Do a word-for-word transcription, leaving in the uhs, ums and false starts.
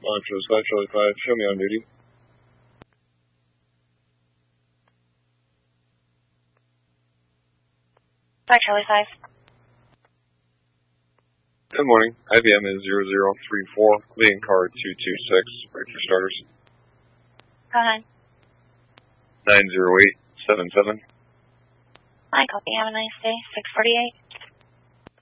Foxtrot Sky Charlie five, show me on duty. Sky Charlie five. Good morning. I B M is zero zero three four, leading car two two six, ready for starters. Go ahead. nine zero eight seven seven. I copy. Have a nice day. six forty-eight.